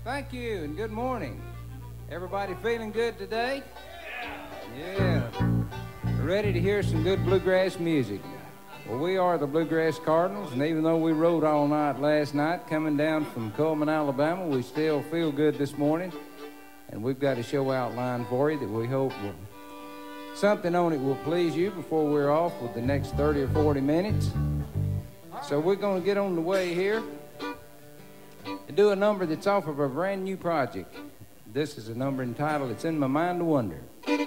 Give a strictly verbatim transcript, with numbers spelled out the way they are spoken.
Thank you, and good morning. Everybody feeling good today? Yeah. Ready to hear some good bluegrass music. Well, we are the Bluegrass Cardinals, and even though we rode all night last night coming down from Cullman, Alabama, we still feel good this morning. And we've got a show outlined for you that we hope will, something on it will please you before we're off with the next thirty or forty minutes. So we're going to get on the way here and do a number that's off of a brand new project. This is a number entitled It's in My Mind to Wonder.